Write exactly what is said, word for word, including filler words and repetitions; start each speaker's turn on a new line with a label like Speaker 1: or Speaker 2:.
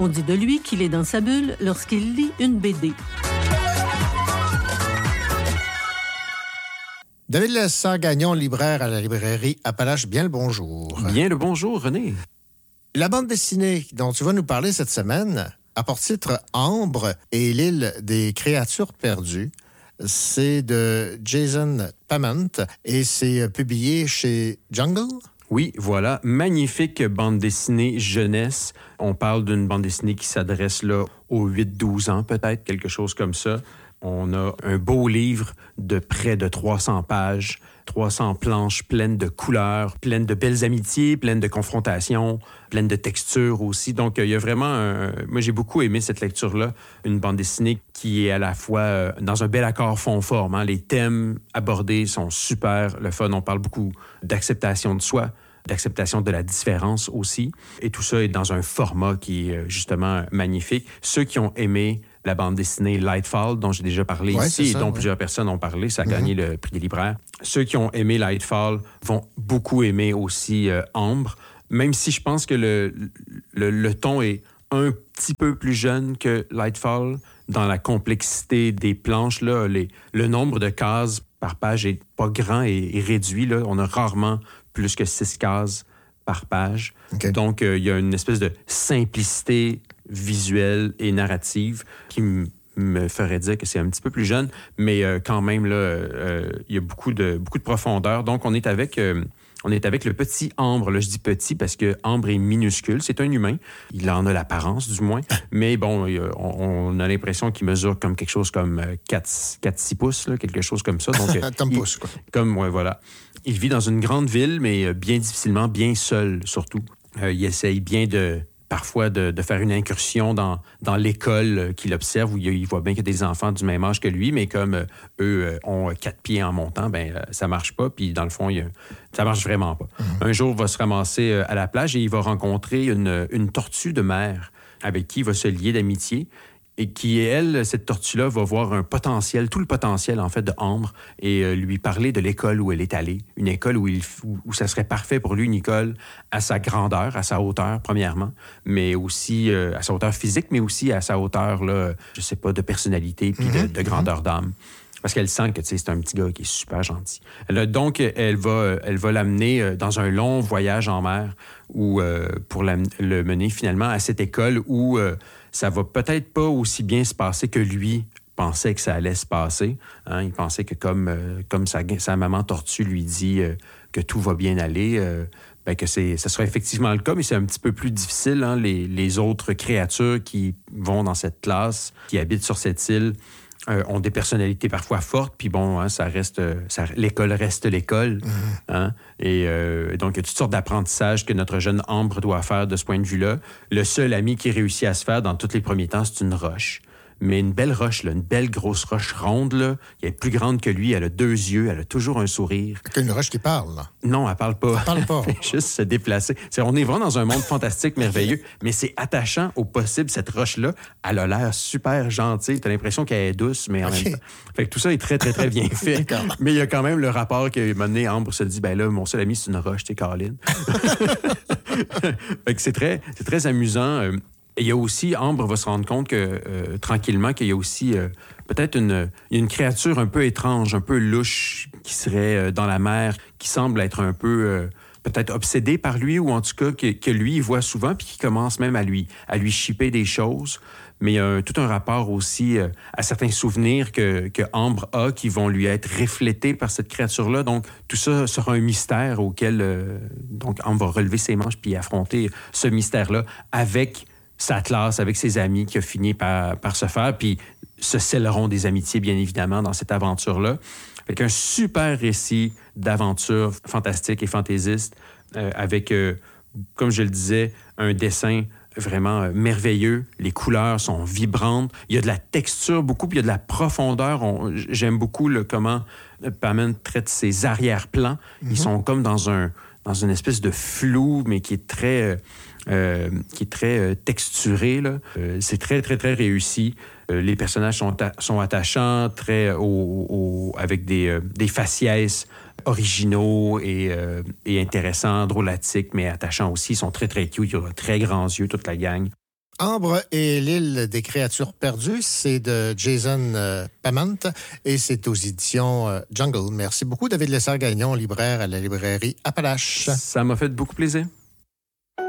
Speaker 1: On dit de lui qu'il est dans sa bulle lorsqu'il lit une B D.
Speaker 2: David Lessard-Gagnon, libraire à la librairie Appalache, bien le bonjour.
Speaker 3: Bien le bonjour, René.
Speaker 2: La bande dessinée dont tu vas nous parler cette semaine a pour titre Ambre et l'île des créatures perdues. C'est de Jason Pament et c'est publié chez Jungle.
Speaker 3: Oui, voilà. Magnifique bande dessinée jeunesse. On parle d'une bande dessinée qui s'adresse là aux huit douze ans, peut-être, quelque chose comme ça. On a un beau livre de près de trois cents pages, trois cents planches pleines de couleurs, pleines de belles amitiés, pleines de confrontations, pleines de textures aussi. Donc, il y a vraiment... Un... Moi, j'ai beaucoup aimé cette lecture-là. Une bande dessinée qui est à la fois euh, dans un bel accord fond-forme. Hein. Les thèmes abordés sont super. Le fun, on parle beaucoup d'acceptation de soi, d'acceptation de la différence aussi. Et tout ça est dans un format qui est justement magnifique. Ceux qui ont aimé la bande dessinée Lightfall, dont j'ai déjà parlé
Speaker 2: ouais,
Speaker 3: ici,
Speaker 2: ça,
Speaker 3: et dont
Speaker 2: ouais.
Speaker 3: plusieurs personnes ont parlé, ça a mm-hmm. gagné le prix des libraires. Ceux qui ont aimé Lightfall vont beaucoup aimer aussi euh, Ambre, même si je pense que le, le, le ton est un petit peu plus jeune que Lightfall dans la complexité des planches. Là, les, le nombre de cases par page est pas grand et, et réduit. Là. On a rarement plus que six cases par page. Okay. Donc, euh, il y a une espèce de simplicité visuelle et narrative qui m- me ferait dire que c'est un petit peu plus jeune, mais euh, quand même, là, euh, il y a beaucoup de, beaucoup de profondeur. Donc, on est avec... Euh, On est avec le petit Ambre. Là, je dis petit parce que Ambre est minuscule. C'est un humain. Il en a l'apparence, du moins. Mais bon, on, on a l'impression qu'il mesure comme quelque chose comme quatre six pouces, là, quelque chose comme ça. Donc,
Speaker 2: comme pouce, quoi.
Speaker 3: Comme, ouais, voilà. Il vit dans une grande ville, mais bien difficilement, bien seul, surtout. Euh, il essaye bien de... parfois de, de faire une incursion dans, dans l'école qu'il observe, où il, il voit bien qu'il y a des enfants du même âge que lui, mais comme euh, eux euh, ont quatre pieds en montant, ben euh, ça marche pas, puis dans le fond, il, ça marche vraiment pas. Mm-hmm. Un jour, il va se ramasser euh, à la plage et il va rencontrer une, une tortue de mer avec qui il va se lier d'amitié, et qui, elle, cette tortue-là, va voir un potentiel, tout le potentiel, en fait, de Ambre, et euh, lui parler de l'école où elle est allée. Une école où, il, où, où ça serait parfait pour lui, une école à sa grandeur, à sa hauteur, premièrement, mais aussi euh, à sa hauteur physique, mais aussi à sa hauteur, là, je sais pas, de personnalité puis mm-hmm. de, de grandeur d'âme. Parce qu'elle sent que, tu sais, c'est un petit gars qui est super gentil. Elle, donc, elle va, elle va l'amener dans un long voyage en mer où, euh, pour la, le mener finalement à cette école où euh, ça va peut-être pas aussi bien se passer que lui pensait que ça allait se passer. Hein? Il pensait que comme, euh, comme sa, sa maman tortue lui dit euh, que tout va bien aller, euh, ben que c'est, ça sera effectivement le cas, mais c'est un petit peu plus difficile. Hein? Les, les autres créatures qui vont dans cette classe, qui habitent sur cette île, Euh, ont des personnalités parfois fortes, puis bon, hein, ça reste, ça, l'école reste l'école. Mmh. Hein? Et euh, donc, il y a toutes sortes d'apprentissages que notre jeune Ambre doit faire de ce point de vue-là. Le seul ami qui réussit à se faire dans tous les premiers temps, c'est une roche. Mais une belle roche, là, une belle grosse roche ronde, là, elle est plus grande que lui, elle a deux yeux, elle a toujours un sourire.
Speaker 2: C'est une roche qui parle, là.
Speaker 3: Non, elle parle pas.
Speaker 2: Elle parle pas.
Speaker 3: Elle fait juste se déplacer. C'est, on est vraiment dans un monde fantastique, merveilleux, mais c'est attachant au possible, cette roche-là. Elle a l'air super gentille. T'as l'impression qu'elle est douce, mais en okay. même temps. Fait que tout ça est très, très, très bien fait. Mais il y a quand même le rapport que, donné, Ambre se dit, ben là, mon seul ami, c'est une roche, t'es Caroline. Fait que c'est très, c'est très amusant. Et il y a aussi, Ambre va se rendre compte que, euh, tranquillement, qu'il y a aussi euh, peut-être une, une créature un peu étrange, un peu louche, qui serait euh, dans la mer, qui semble être un peu, euh, peut-être obsédée par lui, ou en tout cas que, que lui, il voit souvent, puis qui commence même à lui, à lui shipper des choses. Mais il y a un, tout un rapport aussi euh, à certains souvenirs que, que Ambre a qui vont lui être reflétés par cette créature-là. Donc, tout ça sera un mystère auquel euh, donc Ambre va relever ses manches puis affronter ce mystère-là avec sa classe, avec ses amis qui a fini par, par se faire, puis se scelleront des amitiés, bien évidemment, dans cette aventure-là. Avec un super récit d'aventure fantastique et fantaisiste, euh, avec, euh, comme je le disais, un dessin vraiment euh, merveilleux. Les couleurs sont vibrantes. Il y a de la texture beaucoup, puis il y a de la profondeur. On, j'aime beaucoup le, comment Pament traite ses arrière-plans. Mm-hmm. Ils sont comme dans, un, dans une espèce de flou, mais qui est très... Euh, Euh, qui est très euh, texturé. Là. Euh, c'est très, très, très réussi. Euh, les personnages sont, ta- sont attachants, très, euh, au, au, avec des, euh, des faciès originaux et, euh, et intéressants, drôlatiques, mais attachants aussi. Ils sont très, très cute. Ils ont très grands yeux, toute la gang.
Speaker 2: Ambre et l'île des créatures perdues, c'est de Jason euh, Pament et c'est aux éditions euh, Jungle. Merci beaucoup, David Lessard-Gagnon, libraire à la librairie Appalache.
Speaker 3: Ça m'a fait beaucoup plaisir.